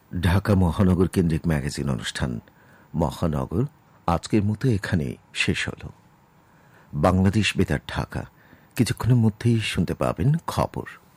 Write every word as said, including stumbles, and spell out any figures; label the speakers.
Speaker 1: ঢাকা মহানগর কেন্দ্রিক ম্যাগাজিন অনুষ্ঠান মহানগর আজকের মতো এখানেই শেষ হল। বাংলাদেশ বেতার ঢাকা কিছুক্ষণের মধ্যেই শুনতে পাবেন খবর।